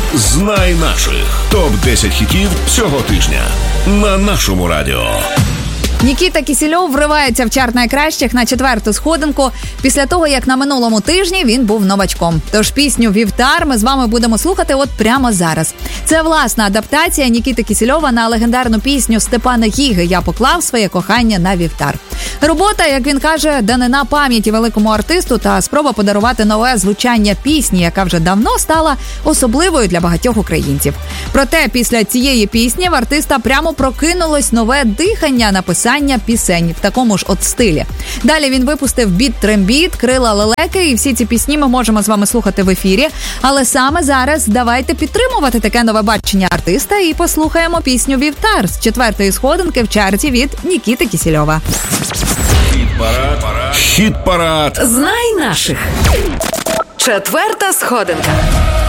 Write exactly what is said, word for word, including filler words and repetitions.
Знай наших. топ десять хітів цього тижня на нашому радіо. Нікіта Кісельов вривається в чарт найкращих на четверту сходинку після того, як на минулому тижні він був новачком. Тож пісню «Вівтар» ми з вами будемо слухати от прямо зараз. Це власна адаптація Нікіти Кісельова на легендарну пісню Степана Гіги «Я поклав своє кохання на вівтар». Робота, як він каже, данина пам'яті великому артисту та спроба подарувати нове звучання пісні, яка вже давно стала особливою для багатьох українців. Проте після цієї пісні в артиста прямо прокинулось нове дихання написання пісень в такому ж от стилі. Далі він випустив «Біт-трембіт», «Крила лелеки», і всі ці пісні ми можемо з вами слухати в ефірі. Але саме зараз давайте підтримувати таке нове бачення артиста і послухаємо пісню «Вівтар» з четвертої сходинки в чарті від Нікіти Кісельова. Хіт-парад. Знай наших. Четверта сходинка.